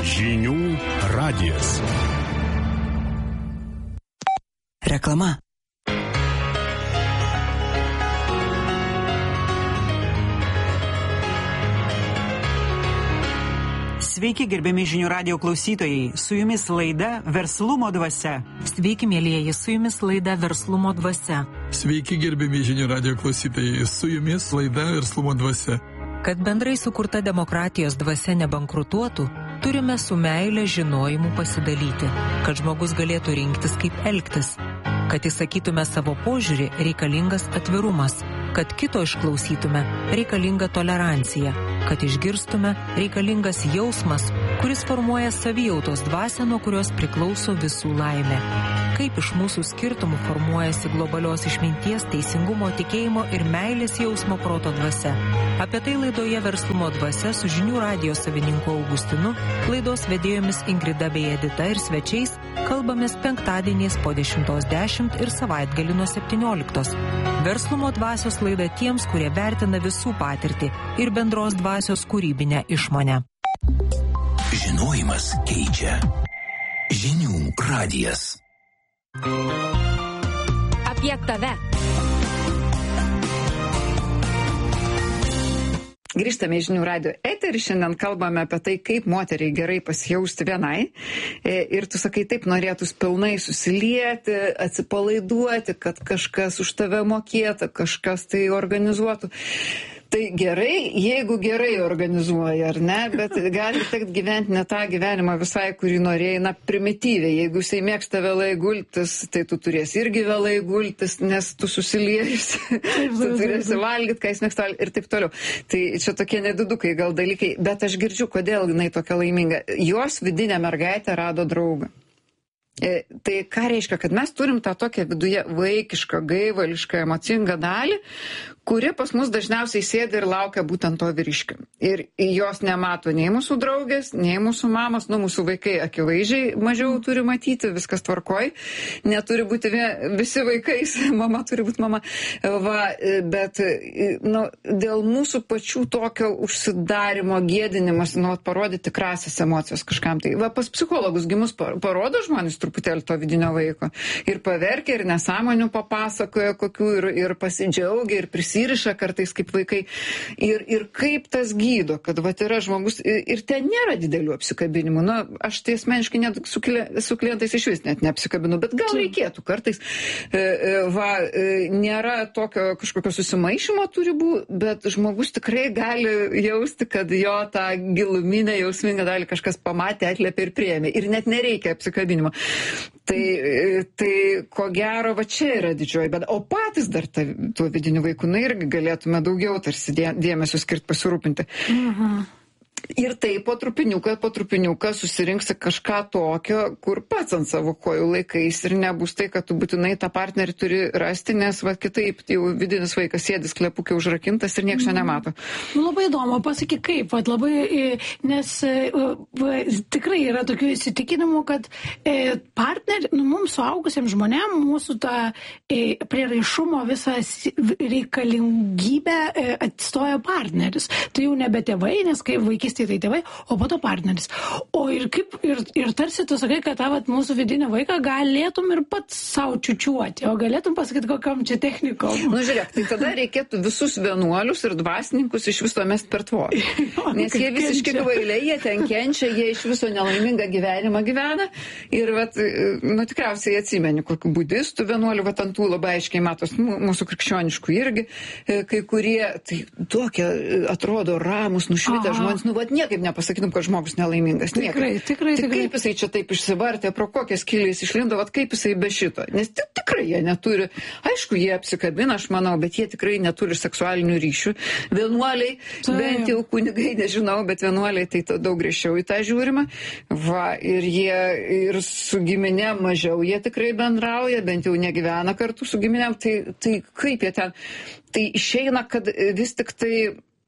Žinių radijas. Reklama. Sveiki, gerbiami Žinių radijo klausytojai. Su jumis laida Verslumo dvasia. Sveiki, mėlyjeji, su jumis laida Verslumo dvasia. Sveiki, gerbiami Žinių radijo klausytojai. Su jumis laida Verslumo dvasia. Kad bendrai sukurta demokratijos dvasia nebankrutuotų, turime su meile žinojimu pasidalyti, kad žmogus galėtų rinktis, kaip elgtis. Kad įsakytume savo požiūrį, reikalingas atvirumas. Kad kito išklausytume, reikalinga tolerancija. Kad išgirstume, reikalingas jausmas, kuris formuoja savijautos dvasią, nuo kurios priklauso visų laimė. Kaip iš mūsų skirtumų formuojasi globalios išminties, teisingumo, tikėjimo ir meilės jausmo proto dvasia. Apie tai laidoje Verslumo dvasia su Žinių radijo savininku Augustinu, laidos vedėjomis Ingrida bei Edita ir svečiais kalbamės penktadieniais po 10:10 ir savaitgalį nuo 17. Verslumo dvasios laida tiems, kurie vertina visų patirtį ir bendros dvasios kūrybinę išmonę. Žinojimas keičia. Žinių radijas. Apie tave. Grįžtame į Žinių radijo eterį, šiandien kalbame apie tai, kaip moteriai gerai pasijausti vienai. Ir tu sakai, taip norėtus pilnai susilieti, atsipalaiduoti, kad kažkas už tave mokėtų, kažkas tai organizuotų. Tai gerai, jeigu gerai organizuoja, ar ne, bet gali tekt gyventi ne tą gyvenimą visai, kurį norėjai, na, primityviai. Jeigu jisai mėgsta vėlai gultis, tai tu turėsi irgi vėlai gultis, nes tu susiliejus, tu turėsi valgyti, ką jis mėgsta ir taip toliau. Tai čia tokie nedidukai gal dalykai, bet aš girdžiu, kodėl jinai tokia laiminga. Jos vidinė mergaitė rado draugą. Tai ką reiškia, kad mes turim tą tokią viduje vaikišką, gaivališką, emocingą dalį, kuri pas mus dažniausiai sėda ir laukia būtent to vyriškio. Ir jos nemato nei mūsų draugės, nei mūsų mamos, mūsų vaikai akivaizdžiai mažiau turi matyti, viskas tvarkoj, neturi būti visi vaikais, mama turi būti mama. Bet dėl mūsų pačių tokio užsidarimo, gėdinimas, parodyti tikrasias emocijas kažkam. Tai pas psichologus gimus parodo žmonės truputėlį to vidinio vaiko. Ir paverkia, ir nesąmonių papasakoja kokių, ir pasidžiaugia, ir prisiriša kartais kaip vaikai. Ir kaip tas gydo, kad yra žmogus, ir ten nėra didelių apsikabinimų. Aš tai asmeniškai net su klientais iš vis net neapsikabinu, bet gal reikėtų kartais. Nėra tokio kažkokio susimaišymo tų ribų, bet žmogus tikrai gali jausti, kad jo tą giluminę jausmingą dalį kažkas pamatė, atliepė ir priėmė. Ir net nereikia apsikabinimo. Tai ko gero, čia yra didžioji bėda. O patys dar tuo vidiniu vaiku, irgi galėtume daugiau tarsi dėmesio skirti, pasirūpinti. Ir tai po trupiniuką susirinksi kažką tokio, kur pats ant savo kojų laikais ir nebus tai, kad tu būtinai tą partnerį turi rasti, nes kitaip jau vidinis vaikas sėdis klepukai užrakintas ir nieks jo nemato. Labai įdomu, pasakyk kaip, nes tikrai yra tokių įsitikinimų, kad partnerį, mums suaugusiems žmonėms, mūsų tą prieraišumo visą reikalingybę atstoja partneris. Tai jau nebe tėvai, nes kai vaikystėje tai tėvai, o po to partneris. O ir tarsi tu sakai, kad mūsų vidinį vaiką galėtum ir pats savo čiučiuoti, o galėtum pasakyti, kokiam čia technikom. Žiūrėk, tai tada reikėtų visus vienuolius ir dvasininkus iš viso mest per tvorą. Nes jie visiškai kvailiai, jie ten kenčia, jie iš viso nelaimingą gyvenimą gyvena. Ir tikriausiai atsimeni, kokių budistų vienuolių, ant tų labai aiškiai matos, mūsų krikščioniškų irgi, kai kurie, tai tokie atrodo ramus, nušvitę žmonės, niekaip nepasakytum, kad žmogus nelaimingas. Tikrai. Kaip jisai čia taip išsivartė, pro kokias skylės išlindo, kaip jisai be šito. Nes tikrai jie neturi, aišku, jie apsikabina, aš manau, bet jie tikrai neturi seksualinių ryšių. Vienuoliai, bent jau kunigai, nežinau, bet vienuoliai tai daug griežčiau į tą žiūrima. Ir jie ir su giminėm mažiau jie tikrai bendrauja, bent jau negyvena kartu su giminėm. Tai kaip jie ten? Tai išeina, kad vis tik tai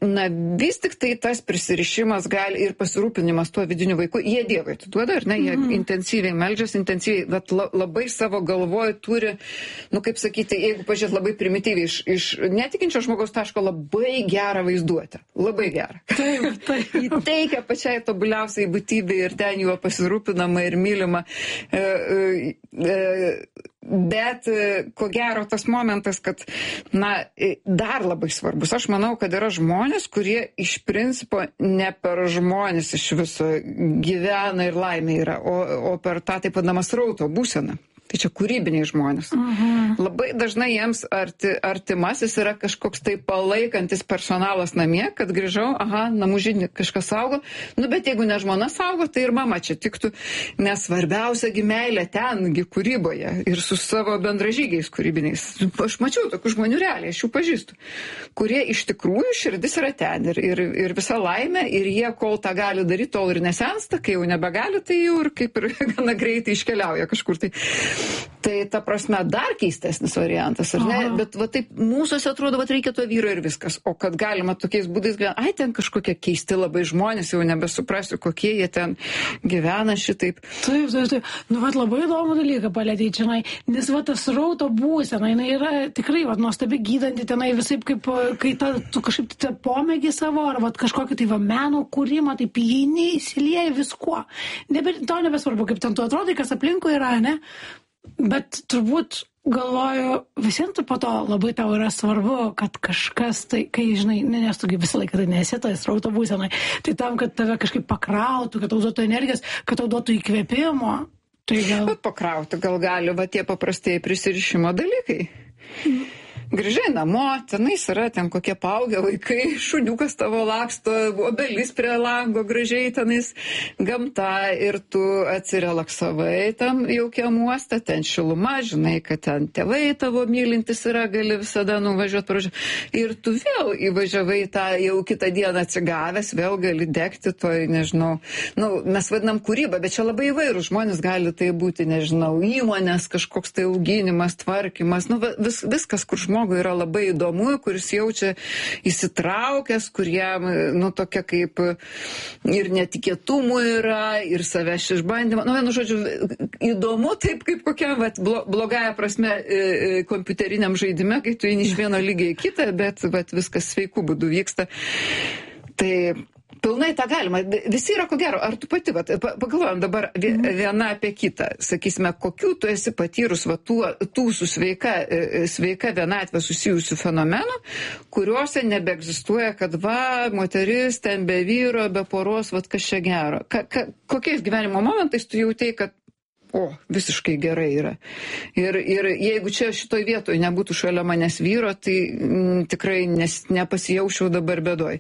na vis tik tai tas prisirišimas gali ir pasirūpinimas tuo vidiniu vaiku, jie Dievui atiduoda, ar ne, jie intensyviai meldžiasi, intensyviai, bet labai savo galvoje turi, kaip sakyti, jeigu pažiūrėt labai primityviai, iš netikinčio žmogaus taško labai gerą vaizduotę, labai gerą. Taip. Įteikia pačiai tobuliausiai būtybei ir ten juo pasirūpinama ir mylima. Bet ko gero tas momentas, kad, dar labai svarbus. Aš manau, kad yra žmonės, kurie iš principo ne per žmonės iš viso gyvena ir laimė yra, o per tą taip vadinamą srauto būseną. Tai čia kūrybiniai žmonės. Labai dažnai jiems artimasis yra kažkoks tai palaikantis personalas namie, kad grįžau, namų židinį kažkas saugo, bet jeigu ne žmona saugo, tai ir mama čia tiktų, nes svarbiausiagi meilė tengi kūryboje ir su savo bendražygiais kūrybiniais. Aš mačiau tokių žmonių realiai, aš jų pažįstu, kurie iš tikrųjų širdis yra ten ir visa laimė ir jie kol tą gali daryti, tol ir nesensta, kai jau nebegali, tai jau ir kaip ir gana greitai iškeliauja kažkur tai. Tai ta prasme dar keistesnis variantas, ar ne? Bet va taip mūsųse atrodo, va reikia to vyro ir viskas. O kad galima tokiais būdais gyventi, ten kažkokie keisti labai žmonės, jau nebesuprasiu, kokie jie ten gyvena šitaip. Taip. Labai įdomų dalyką palėtė čia, nes va tas rauto būsena, jinai yra tikrai nuostabi gydanti tenai visaip, kaip kai tu kažkaip pomėgį savo, ar va kažkokį tai meno kūrimą, taip įeini, įsilieji viskuo. To nebesvarbu, kaip ten tu atrodai, kas aplinkui yra, ne? Bet turbūt galvoju, visiems po to labai tau yra svarbu, kad kažkas tai, kai žinai, nes tu visą laiką tai nesi tai srauto būsenai, tai tam, kad tave kažkaip pakrautų, kad tau duotų energijos, kad tau duotų įkvėpimo. Tai gal... Bet pakrauti gal gali tie paprastieji prisirišimo dalykai. Grįžai namo, tenais yra ten kokie paaugę vaikai, šuniukas tavo laksto, obelis prie lango, gražiai tenais gamta ir tu atsirelaksavai tam jaukiam uoste, ten šiluma, žinai, kad ten tėvai tavo mylintis yra, gali visada nuvažiuoti pražiūrėti. Ir tu vėl įvažiavai tą jau kitą dieną atsigavęs, vėl gali degti toj, nežinau, mes vadinam kūrybą, bet čia labai įvairūs žmonės gali tai būti, nežinau, įmonės, kažkoks tai auginimas, tvarkymas, viskas, kur žmogui yra labai įdomu, kuris jaučia įsitraukęs, kuriam, tokia kaip ir netikėtumų yra, ir savęs išbandymą. Žodžiu, įdomu taip, kaip kokia, blogąja prasme, kompiuteriniam žaidime, kai tu eini iš vieno lygio į kitą, bet viskas sveikų būdų vyksta. Tai pilnai tą galima. Visi yra ko gero. Ar tu pati, pagalvojam dabar viena apie kitą. Sakysime, kokių tu esi patyrus tų su sveika vienatvė susijusių fenomenų, kuriuose nebeegzistuoja, kad moteris ten be vyro, be poros, kas čia gero. Kokiais gyvenimo momentais tu jautei, kad visiškai gerai yra. Ir jeigu čia šitoj vietoj nebūtų šalia manęs vyro, tai tikrai nepasijaučiau dabar bėdoj.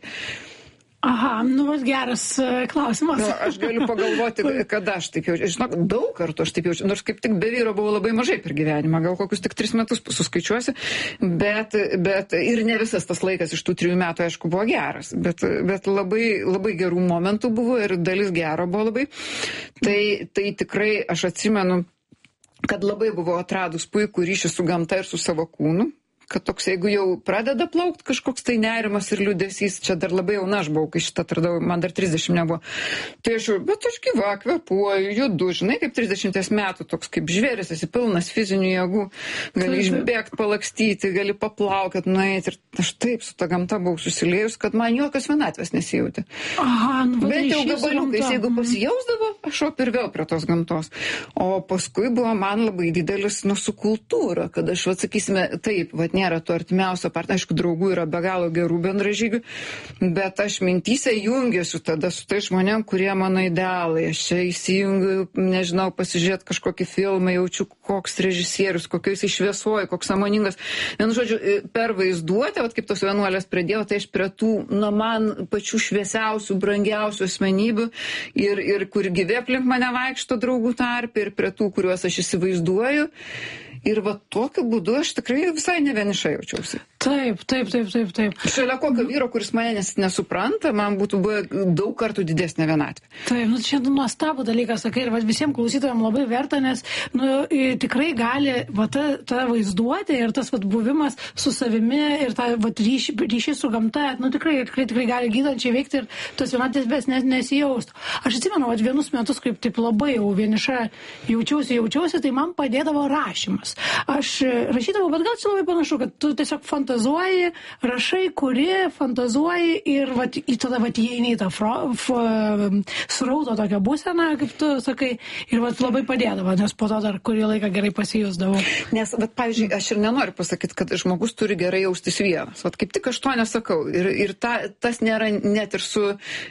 Geras klausimas. Aš galiu pagalvoti, kada aš taip jaučiu. Žinok, daug kartų aš taip jaučiu. Nors kaip tik be vyro buvau labai mažai per gyvenimą. Gal kokius tik 3 metus suskaičiuosi. Bet ir ne visas tas laikas iš tų 3 metų, aišku, buvo geras. Bet labai, labai gerų momentų buvo ir dalis gero buvo labai. Tai tikrai aš atsimenu, kad labai buvau atradus puikų ryšį su gamta ir su savo kūnu. Kad toks, jeigu jau pradeda plaukt kažkoks tai nerimas ir liūdesys, čia dar labai jauna aš buvau, kai šitą atradau, man dar 30 nebuvo. Tai aš gyva, kvėpuoju, judu, žinai, kaip 30 metų, toks kaip žvėris, esi pilnas fizinių jėgų, gali išbėgti, palakstyti, gali paplaukėt, nueiti. Ir aš taip su ta gamta buvau susiliejus, kad man jokios vienatvės nesijautė. Bet jau gabaliukais, jeigu pasijausdavo, aš ir vėl prie tos gamtos. O paskui buvo man labai didelis su kultūra, kad aš, sakysime, taip, nėra to artimiausio partnerio, aišku, draugų yra be galo gerų bendražygių, bet aš mintyse jungiuosi tada su tai žmonėm, kurie mano idealai. Aš čia įsijungiu, nežinau, pasižiūrėti kažkokį filmą, jaučiu, koks režisierius, kokiais išviesuoju, koks sąmoningas. Vienu žodžiu, per vaizduotę, kaip tos vienuolės pradėjau, tai aš prie tų, man pačių šviesiausių, brangiausių asmenybių ir kur gyvė aplink mane vaikšto draugų tarp ir prie tų, kuriuos aš įsivaizduoju. Ir va tokiu būdu aš tikrai visai ne vieniša jaučiausi. Taip. Šalia kokio vyro, kuris mane nesupranta, man būtų buvę daug kartų didesnė vienatvė. Taip, čia nuostabų dalyką sakai ir visiems klausytojams labai verta, nes tikrai gali ta vaizduotė ir tas buvimas su savimi ir ta ryšys su gamta, tikrai gali gydančiai veikti ir tos vienatvės nesijaustų. Aš atsimenu, vienus metus, kaip taip labai jau vieniša jaučiausi, tai man padėdavo rašymas. Aš rašydavau, bet gal čia labai panašu, kad tu tiesiog fantazuoji, rašai, kuri, fantazuoji ir tada įeini į tą srauto tokią būseną, kaip tu sakai, ir labai padėdavo, nes po to dar kurį laiką gerai pasijusdavau. Nes, pavyzdžiui, aš ir nenoriu pasakyti, kad žmogus turi gerai jaustis vienas. Kaip tik aš to nesakau. Ir tas nėra net ir su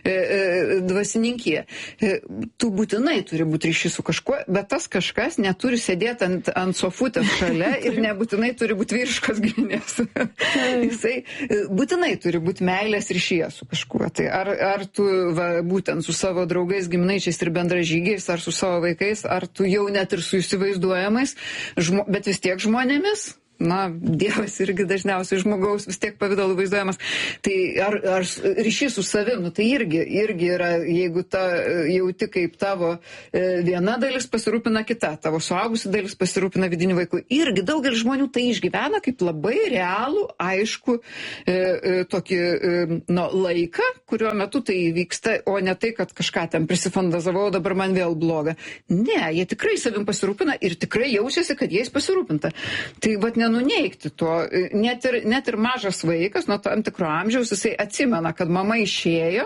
dvasininkija. Tu būtinai turi būti ryšys su kažkuo, bet tas kažkas neturi sėdėti ant sofutės šalia ir nebūtinai turi būti vyriškos giminės. Jisai būtinai turi būti meilės ryšyje su kažkuo. Tai ar tu būtent su savo draugais, giminaičiais ir bendražygiais, ar su savo vaikais, ar tu jau net ir su įsivaizduojamais, bet vis tiek žmonėmis. Dievas irgi dažniausiai žmogaus vis tiek pavidalu vaizduojamas. Tai ar ryšys su savim, tai irgi yra, jeigu jauti kaip tavo viena dalis pasirūpina kita, tavo suaugusi dalis pasirūpina vidiniu vaiku. Irgi daugelis žmonių tai išgyvena kaip labai realų, aišku, tokį laiką, kuriuo metu tai vyksta, o ne tai, kad kažką ten prisifantazavau, dabar man vėl bloga. Ne, jie tikrai savim pasirūpina ir tikrai jaučiasi, kad jais pasirūpinta. Tai nenuneigti to. Net ir mažas vaikas nuo tam tikro amžiaus, jisai atsimena, kad mama išėjo,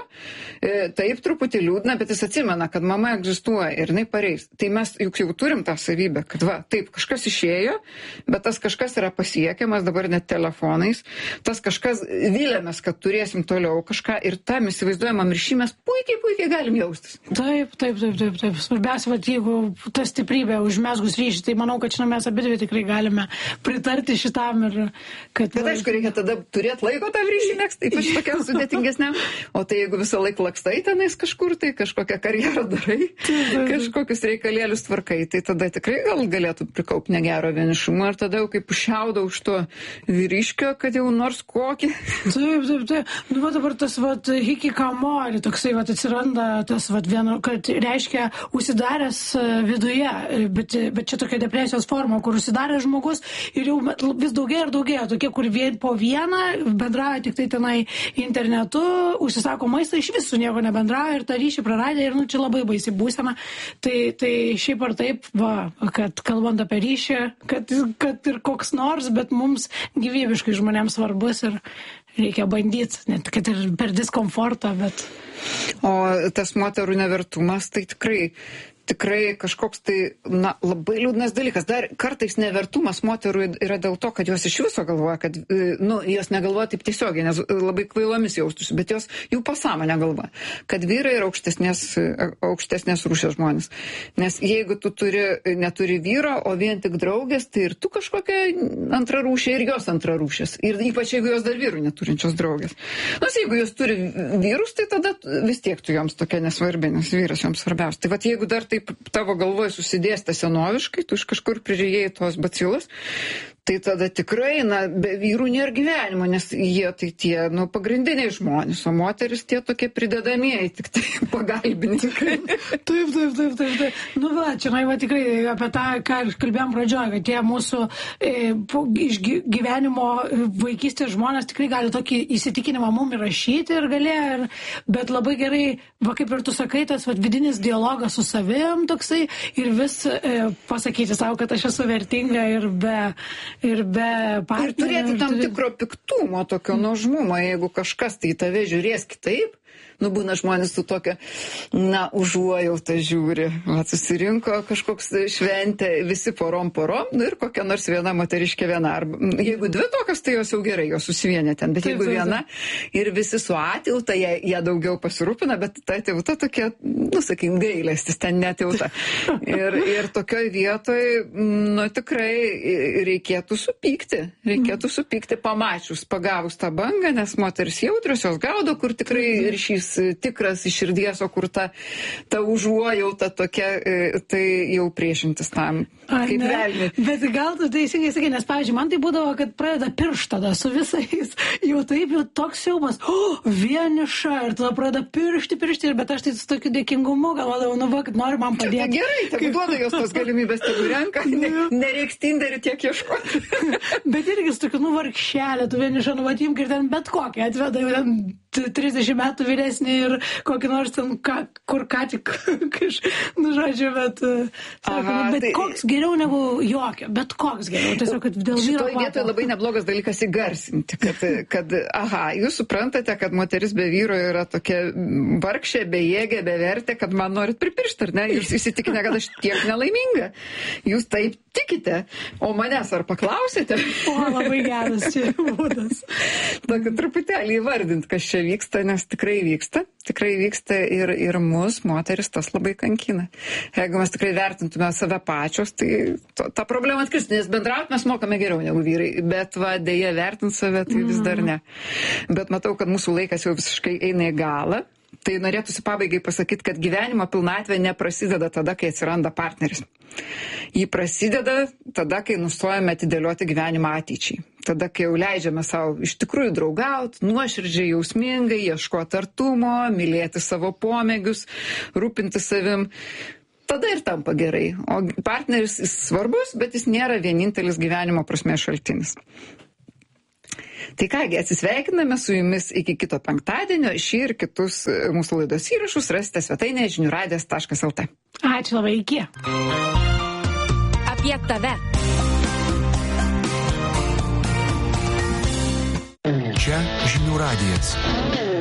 taip truputį liūdna, bet jis atsimena, kad mama egzistuoja ir jinai pareis. Tai mes juk jau turim tą savybę, kad taip, kažkas išėjo, bet tas kažkas yra pasiekiamas dabar net telefonais, tas kažkas vilėmės, kad turėsim toliau kažką ir tam įsivaizduojamam ryšį mes puikiai galim jaustis. Taip. Svarbiausia, jeigu ta stiprybė užmesgus ryšį, tai manau, kad šiandien mes abidvi tikrai galime pritarti šitam ir kad... Bet aišku, reikia tada turėti laiko tam ryšį megzti, ypač tokiam sudėtingesniam. O tai jeigu visą laiką lakstai tenais kažkur, tai kažkokią karjerą darai, kažkokius reikalėlius tvarkai, tai tada tikrai galėtų prikaupti negero vienišumą ir tada jau kaip šiaudo už to vyriškio, kad jau nors kokį. Taip. Dabar tas hikikamori toksai atsiranda, tas kad reiškia užsidaręs viduje, bet čia tokia depresijos forma, kur užsidarė žmogus ir jau vis daugėja ir daugėja, tokie, kur po vieną bendrauja tik tai tenai internetu, užsisako maistą, iš visų nieko nebendrauja ir tą ryšį praradė ir čia labai baisi būsena. Tai šiaip ar taip, kad kalbant apie ryšį, kad ir koks nors, bet mums gyvybiškai žmonėms svarbus ir reikia bandyti, net kad ir per diskomfortą, bet... O tas moterų nevertumas, tai tikrai kažkoks tai, labai liūdnas dalykas. Dar kartais nevertumas moterų yra dėl to, kad jos iš viso galvoja, kad, jos negalvoja taip tiesiogiai, nes labai kvailomis jaustųsi, bet jos jų pasąmonę galvoja, kad vyrai yra aukštesnės rūšės žmonės. Nes jeigu tu neturi vyro, o vien tik draugės, tai ir tu kažkokia antra rūšė ir jos antra rūšės. Ir ypač jeigu jos dar vyrų neturinčios draugės. Jeigu jos turi vyrus, tai tada vis tiek tu joms tokia nesvarbi, nes vyras joms svarbiausia. Tai jeigu dar taip tavo galvoje susidėstė senoviškai, tu iš kažkur pririjai tos bacilas, tai tada tikrai, be vyrų nėra gyvenimo, nes jie tai tie, pagrindiniai žmonės, o moteris tie tokie pridedamieji, tik tai pagalbininkai. Taip. Čia tikrai apie tą, ką kalbėjom pradžioje, kad tie mūsų iš gyvenimo vaikystės žmonės tikrai gali tokį įsitikinimą mum įrašyti ir galėjo, bet labai gerai, kaip ir tu sakai, tas vidinis dialogas su savim toksai ir vis pasakyti savo, kad aš esu vertinga ir be partnerio. Ir turėti tam tikro piktumo, tokio nuožmumo, jeigu kažkas tai į tave žiūrės kitaip, būna žmonės su tokia, užuojautą žiūri. Susirinko kažkoks šventė, visi porom, ir kokia nors viena moteriškė viena. Jeigu dvi tokios, tai jos jau gerai, jos susivienė ten. Bet jeigu viena ir visi su atjauta, jie daugiau pasirūpina, bet ta atjauta tokia, gailestis, ten netjauta. Ir tokioj vietoj, tikrai reikėtų supykti. Reikėtų supykti pamačius, pagavus tą bangą, nes moteris jautrios, jos gaudo, kur tikrai ryšys ryšys tikras iš širdies, o kur ta užuojauta tokia, tai jau priešintis tam. Kaip velniai. Bet gal tu teisingai sakai, nes, pavyzdžiui, man tai būdavo, kad pradeda piršt tada su visais. Jau taip, jau toks siaubas. Vieniša. Ir tada pradeda piršti. Bet aš tai su tokiu dėkingumu galvodavau, kad nori man padėti. Gerai, tai duoda jos tos galimybės, tegu renka. Nereiks Tinderį tiek ieškoti. Bet irgi su tokiu, vargšelė, tu vieniša, imk ir ten bet kokį atveda, jau ten 30 metų vyresnį ir kokį nors ten, kur ką tik, žodžiu, bet koks geriau negu jokio, bet koks geriau, tiesiog, kad dėl vyro kvapo. Šitoj vietoje labai neblogas dalykas įgarsinti, kad jūs suprantate, kad moteris be vyro yra tokia vargšė, bejėgė, bevertė, kad man norit pripiršti, ar ne? Jūs įsitikinę, kad aš tiek nelaiminga. Jūs taip tikite, o manęs ar paklausėte? Labai geras čia būdas. Tokį truputėlį įvardint, kas čia vyksta, nes tikrai vyksta ir mus, moteris, tas labai kankina. Jeigu mes tikrai vertintume save pačios, tai ta problema atkristų, nes bendrauti mes mokame geriau negu vyrai, bet dėja vertint save, tai vis dar ne. Bet matau, kad mūsų laikas jau visiškai eina į galą. Tai norėtųsi pabaigai pasakyti, kad gyvenimo pilnatvė neprasideda tada, kai atsiranda partneris. Ji prasideda tada, kai nustojame atidėlioti gyvenimą ateičiai. Tada, kai jau leidžiame savo iš tikrųjų draugauti, nuoširdžiai, jausmingai, ieškoti artumo, mylėti savo pomėgius, rūpinti savim. Tada ir tampa gerai. O partneris svarbus, bet jis nėra vienintelis gyvenimo prasmės šaltinis. Tai kągi, atsisveikiname su jumis iki kito penktadienio. Šį ir kitus mūsų laidos įrašus rasite svetainėje žiniųradijas.lt. Ačiū labai, iki. Apie tave. Čia Žinių radijas.